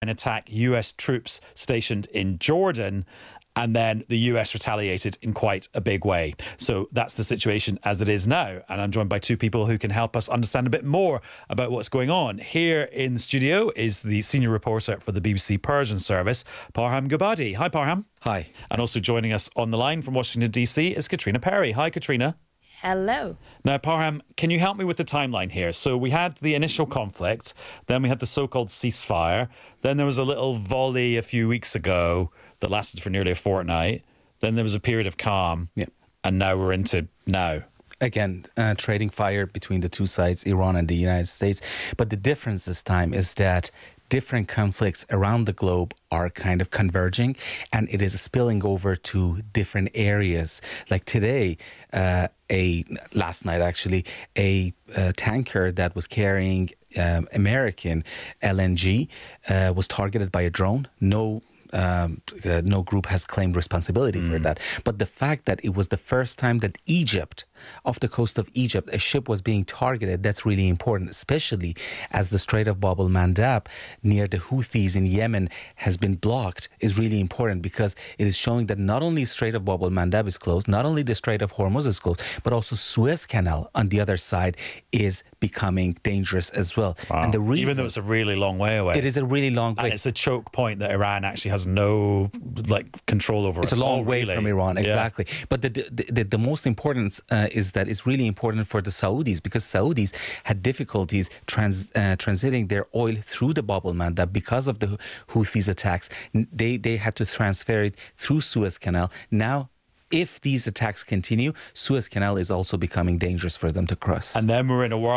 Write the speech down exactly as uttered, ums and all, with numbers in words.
an attack U S troops stationed in Jordan. And then the U S retaliated in quite a big way. So that's the situation as it is now. And I'm joined by two people who can help us understand a bit more about what's going on. Here in the studio is the senior reporter for the B B C Persian service, Parham Gobadi. Hi, Parham. Hi. And also joining us on the line from Washington, D C is Katrina Perry. Hi, Katrina. Hello. Now, Parham, can you help me with the timeline here? So we had the initial conflict, then we had the so-called ceasefire, then there was a little volley a few weeks ago that lasted for nearly a fortnight, then there was a period of calm, yeah. and now we're into now. Again, uh, trading fire between the two sides, Iran and the United States. But the difference this time is that different conflicts around the globe are kind of converging, and it is spilling over to different areas. Like today, uh, a last night actually, a, a tanker that was carrying um, American L N G uh, was targeted by a drone. No. Um, uh, no group has claimed responsibility mm. for that. But the fact that it was the first time that Egypt, off the coast of Egypt, a ship was being targeted, that's really important, especially as the Strait of Bab el-Mandab near the Houthis in Yemen has been blocked, is really important because it is showing that not only Strait of Bab el-Mandab is closed, not only the Strait of Hormuz is closed, but also Suez Canal on the other side is becoming dangerous as well. Wow. And the reason, even though it's a really long way away. It is a really long way. And it's a choke point that Iran actually has no like control over. It's a long way really. from Iran, exactly. Yeah. But the, the, the, the most important uh, is that it's really important for the Saudis because Saudis had difficulties trans, uh, transiting their oil through the Bab el-Mandab because of the Houthis attacks. They, they had to transfer it through Suez Canal. Now, if these attacks continue, Suez Canal is also becoming dangerous for them to cross. And then we're in a world